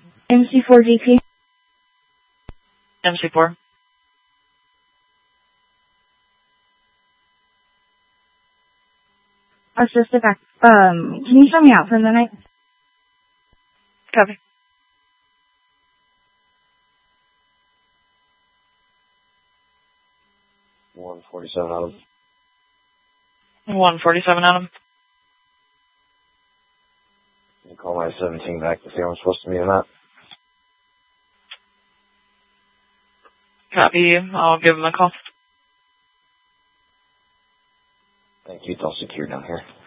MC4GP. MC4. Assistive back. Can you show me out for the night? Copy. $147 Adam. 147 Adam. Can you call my 17 back to see where I'm supposed to meet him at? Copy. I'll give him a call. Thank you. It's all secure down here.